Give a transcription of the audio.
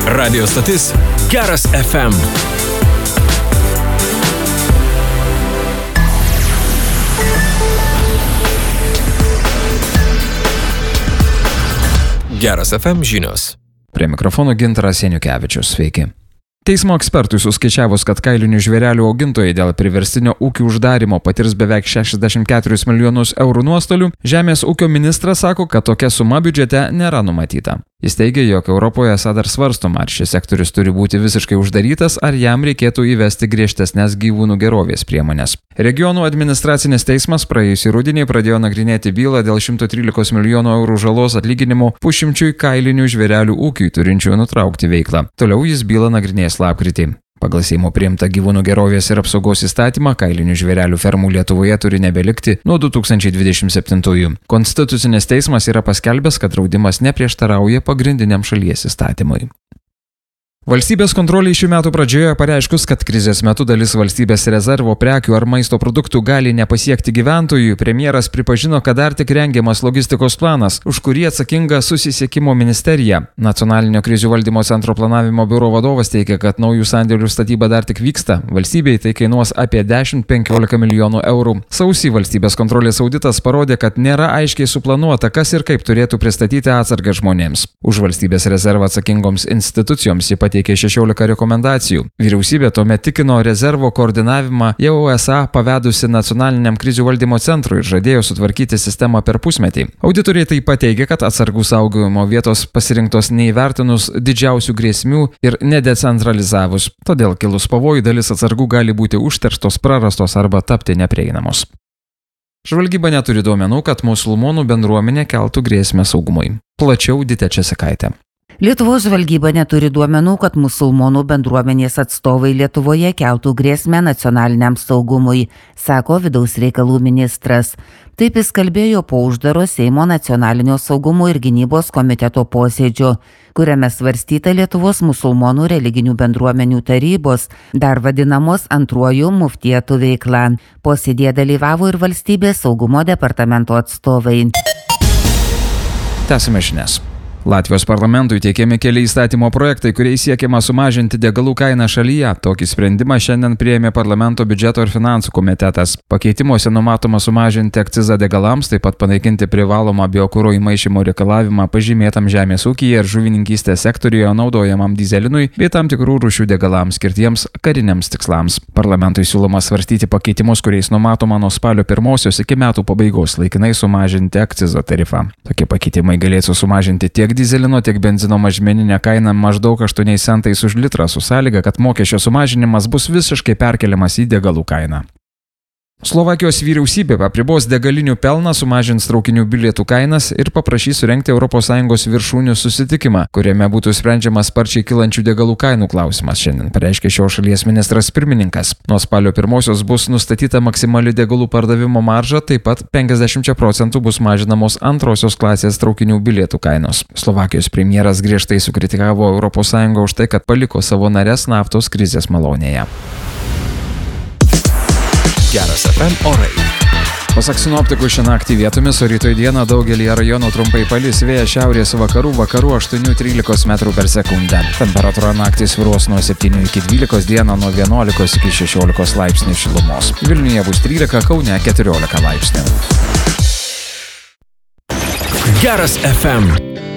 Radio stotis Geras FM. Geras FM žinios. Prie mikrofono Gintaras Janiukevičius. Sveiki. Teismo ekspertui suskaičiavus, kad kailinių žvėrelių augintojai dėl priverstinio ūkių uždarimo patirs beveik 64 milijonus eurų nuostolių, Žemės ūkio ministras sako, kad tokia suma biudžete nėra numatyta. Jis teigia, jog Europoje esą dar svarstoma, ar šis sektorius turi būti visiškai uždarytas, ar jam reikėtų įvesti griežtesnės gyvūnų gerovės priemonės. Regionų administracinis teismas praėjusį rudenį pradėjo nagrinėti bylą dėl 113 milijonų eurų žalos atlyginimo pusšimčiui kailinių žvėrelių ūkiui turinčių nutraukti veiklą. Toliau jis bylą nagrinės lapkritį. Pagal Seimo priimtą gyvūnų gerovės ir apsaugos įstatymą kailinių žvėrelių fermų Lietuvoje turi nebelikti nuo 2027. Konstitucinis teismas yra paskelbęs, kad draudimas neprieštarauja pagrindiniam šalies įstatymui. Valstybės kontrolė šių metų pradžioje pareiškus, kad krizės metu dalis valstybės rezervo prekių ar maisto produktų gali nepasiekti gyventojų, premjeras pripažino, kad dar tik rengiamas logistikos planas, už kurį atsakinga Susisiekimo ministerija. Nacionalinio krizių valdymo centro planavimo biuro vadovas teigia, kad naujų sandėlių statyba dar tik vyksta. Valstybei tai kainuos apie 10-15 milijonų eurų. Sausį valstybės kontrolės auditas parodė, kad nėra aiškiai suplanuota, kas ir kaip turėtų pristatyti atsargą žmonėms. Už valstybės rezervą atsakingoms institucijoms pateikė 16 rekomendacijų. Vyriausybė tuomet tikino rezervo koordinavimą jau esą pavedusi Nacionaliniam krizių valdymo centrui ir žadėjo sutvarkyti sistemą per pusmetį. Auditoriai taip pat teigia, kad atsargų saugojimo vietos pasirinktos neįvertinus didžiausių grėsmių ir nedecentralizavus. Todėl kilus pavojui dalis atsargų gali būti užterštos, prarastos arba tapti neprieinamos. Žvalgyba neturi duomenų, kad musulmonų bendruomenė keltų grėsmę saugumui. Plačiau Ditė Česikaitė. Lietuvos žvalgyba neturi duomenų, kad musulmonų bendruomenės atstovai Lietuvoje keltų grėsmę nacionaliniam saugumui, sako vidaus reikalų ministras. Taip jis kalbėjo po uždaro Seimo nacionalinio saugumo ir gynybos komiteto posėdžio, kuriame svarstyta Lietuvos musulmonų religinių bendruomenių tarybos, dar vadinamos antruoju muftietų veikla. Posėdėje dalyvavo ir valstybės saugumo departamento atstovai. Tęsime žinias. Latvijos parlamentui teikiami keli įstatymo projektai, kuriais siekiama sumažinti degalų kainą šalyje. Tokį sprendimą šiandien priėmė parlamento biudžeto ir finansų komitetas. Pakeitimuose numatoma sumažinti akcizą degalams, taip pat panaikinti privalomą biokuro įmaišymo reikalavimą pažymėtam žemės ūkyje ir žuvininkystės sektorijoje naudojamam dyzelinui bei tam tikrų rūšių degalams skirtiems kariniams tikslams. Parlamentui siūloma svarstyti pakeitimus, kuriais numatoma nuo spalio 1 iki metų pabaigos laikinai sumažinti akcizo tarifą. Tokie pakeitimai galėtų sumažinti tiek dyzelino, tiek benzino mažmeninę kainą maždaug 8 centais už litrą su sąlyga, kad mokesčio sumažinimas bus visiškai perkeliamas į degalų kainą. Slovakijos vyriausybė apribos degalinių pelną, sumažins traukinių bilietų kainas ir paprašys surengti ES viršūnių susitikimą, kuriame būtų sprendžiamas sparčiai kylančių degalų kainų klausimas, šiandien pareiškė šios šalies ministras pirmininkas. Nuo spalio 1 bus nustatyta maksimali degalų pardavimo marža, taip pat 50% bus mažinamos antrosios klasės traukinių bilietų kainos. Slovakijos premjeras griežtai sukritikavo ES už tai, kad paliko savo nares naftos krizės malonėje. Geras FM orai. Pasak sinoptikų, šią naktį vietomis, o rytoj dieną daugelį rajonų trumpai palis, vėjas šiaurės vakarų 8-13 m/s. Temperatūra naktį svyruos nuo 7 iki 12, dieną nuo 11 iki 16 laipsnių šilumos. Vilniuje bus 13, Kaune 14 laipsnių. Geras FM.